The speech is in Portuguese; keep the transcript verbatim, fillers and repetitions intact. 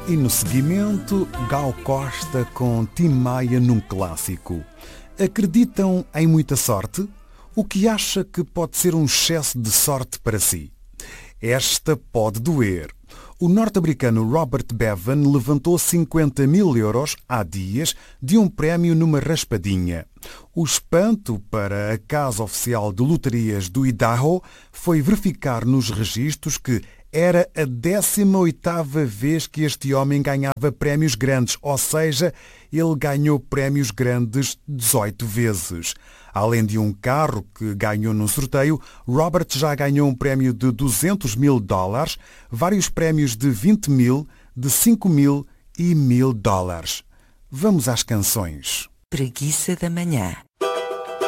E no seguimento, Gal Costa com Tim Maia num clássico. Acreditam em muita sorte? O que acha que pode ser um excesso de sorte para si? Esta pode doer. O norte-americano Robert Bevan levantou cinquenta mil euros há dias de um prémio numa raspadinha. O espanto para a Casa Oficial de Loterias do Idaho foi verificar nos registros que era a décima oitava vez que este homem ganhava prémios grandes, ou seja, ele ganhou prémios grandes dezoito vezes. Além de um carro que ganhou num sorteio, Robert já ganhou um prémio de duzentos mil dólares, vários prémios de vinte mil, de cinco mil e mil dólares. Vamos às canções. Preguiça da Manhã.